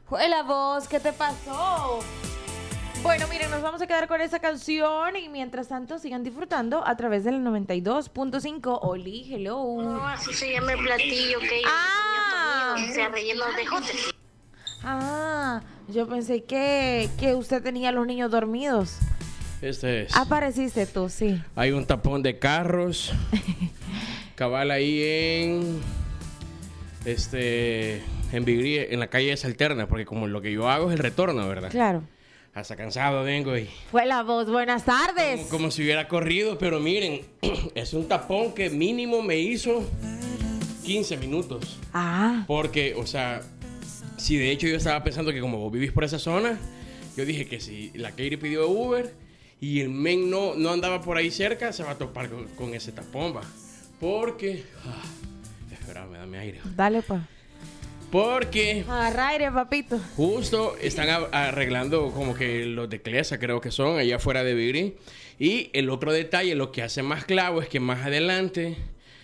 Hola vos, ¿qué te pasó? Bueno, miren, nos vamos a quedar con esa canción y mientras tanto sigan disfrutando a través del 92.5. Oli, hello. No, así se llama el platillo que ellos se relleno de jotes. Yo pensé que usted tenía a los niños dormidos. Este es. Apareciste tú, sí. Hay un tapón de carros. Cabal ahí en Vigrí, en la calle esa alterna, porque como lo que yo hago es el retorno, ¿verdad? Claro. Hasta cansado vengo y... Fue la voz, buenas tardes. Como si hubiera corrido, pero miren, es un tapón que mínimo me hizo 15 minutos. Porque, o sea, si de hecho yo estaba pensando que como vos vivís por esa zona, yo dije que si la Katie pidió Uber y el men no andaba por ahí cerca, se va a topar con ese tapón, va. Porque... espérame, dame aire. Dale, pa. Porque... Agarra aire, papito. Justo están arreglando como que los de Clesa, creo que son, allá afuera de Vigrí. Y el otro detalle, lo que hace más clavo es que más adelante,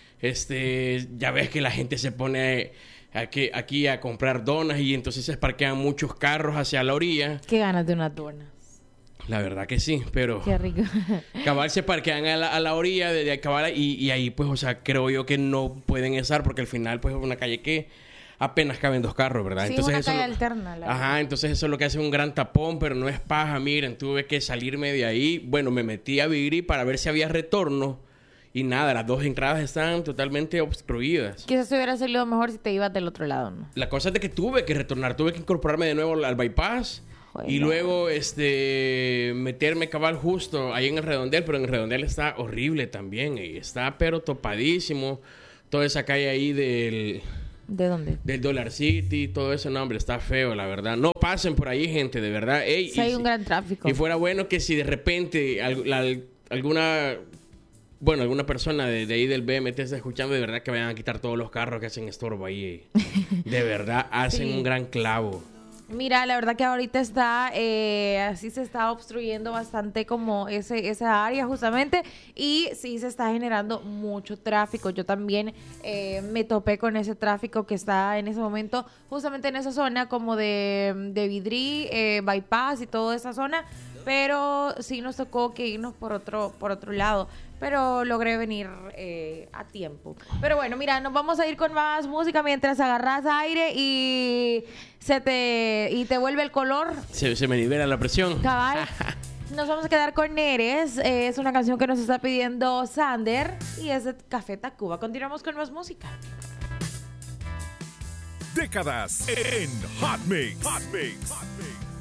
ya ves que la gente se pone aquí a comprar donas y entonces se parquean muchos carros hacia la orilla. Qué ganas de unas donas. La verdad que sí, pero... Qué rico. Cabal se parquean a la orilla de cabal y ahí pues, o sea, creo yo que no pueden estar porque al final pues es una calle que apenas caben dos carros, ¿verdad? Sí, entonces una eso calle alterna. Ajá, entonces eso es lo que hace un gran tapón, pero no es paja. Miren, tuve que salirme de ahí. Bueno, me metí a Vigrí para ver si había retorno y nada, las dos entradas están totalmente obstruidas. Quizás hubiera salido mejor si te ibas del otro lado, ¿no? La cosa es de que tuve que retornar, tuve que incorporarme de nuevo al bypass. Joder, y luego meterme cabal justo ahí en el Redondel, pero en el Redondel está horrible también, y está pero topadísimo. Toda esa calle ahí ¿De dónde? del Dollar City, todo ese nombre está feo, la verdad. No pasen por ahí, gente, de verdad. Ey, Sí, hay un gran tráfico. Y fuera bueno que si de repente alguna persona de ahí del BMT está escuchando, de verdad que vayan a quitar todos los carros que hacen estorbo ahí. De verdad, hacen un gran clavo. Mira, la verdad que ahorita así se está obstruyendo bastante como esa área justamente y sí se está generando mucho tráfico. Yo también me topé con ese tráfico que está en ese momento justamente en esa zona como de Vidrí, Bypass y toda esa zona, pero sí nos tocó que irnos por otro lado. Pero logré venir a tiempo. Pero bueno, mira, nos vamos a ir con más música mientras agarras aire y te vuelve el color. Se me libera la presión. Cabal. Nos vamos a quedar con Neres. Es una canción que nos está pidiendo Sander y es de Café Tacuba. Continuamos con más música. Décadas en Hot Mix. Hot Mix. Hot Mix.